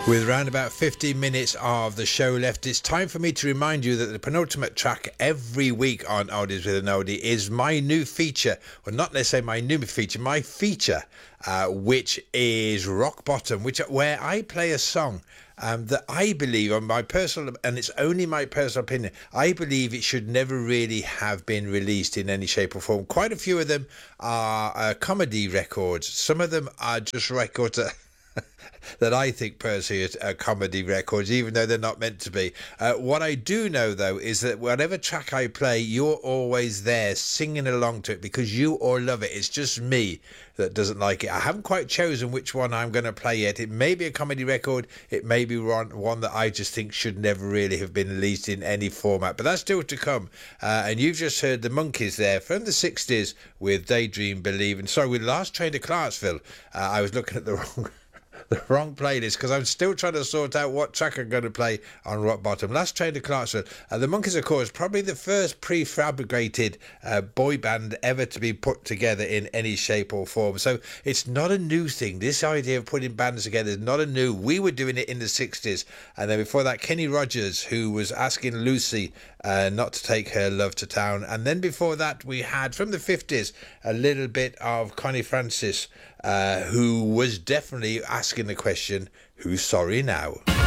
With around about 15 minutes of the show left, it's time for me to remind you that the penultimate track every week on Oldies with an Oldie is my new feature. Well, not necessarily my new feature, my feature, which is Rock Bottom, where I play a song that I believe, on my personal, and it's only my personal opinion, I believe it should never really have been released in any shape or form. Quite a few of them are comedy records. Some of them are just records that I think personally are comedy records, even though they're not meant to be. What I do know, though, is that whatever track I play, you're always there singing along to it because you all love it. It's just me that doesn't like it. I haven't quite chosen which one I'm going to play yet. It may be a comedy record. It may be one that I just think should never really have been released in any format. But that's still to come. And you've just heard the Monkees there from the 60s with Daydream Believe. And sorry, with Last Train to Clarksville, I was looking at the wrong playlist because I'm still trying to sort out what track I'm going to play on Rock Bottom. Last Train to Clarksville. The Monkees, of course, probably the first prefabricated boy band ever to be put together in any shape or form. So it's not a new thing. This idea of putting bands together is not a new. We were doing it in the 60s. And then before that, Kenny Rogers, who was asking Lucy not to take her love to town. And then before that, we had, from the 50s, a little bit of Connie Francis, who was definitely asking the question, who's sorry now?